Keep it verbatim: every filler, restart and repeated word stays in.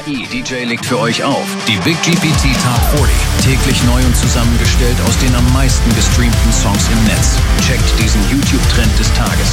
I. D J legt für euch auf. Die Big G P T Top vierzig. Täglich neu und zusammengestellt aus den am meisten gestreamten Songs im